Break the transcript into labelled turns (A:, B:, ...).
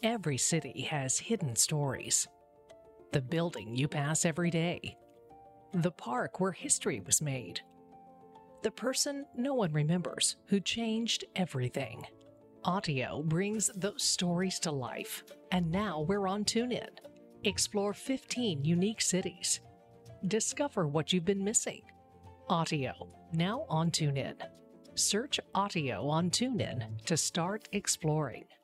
A: Every city has hidden stories. The building you pass every day. The park where history was made. The person no one remembers who changed everything. Audio brings those stories to life, and now we're on TuneIn. Explore 15 unique cities. Discover what you've been missing. Audio, now on TuneIn. Search Audio on TuneIn to start exploring.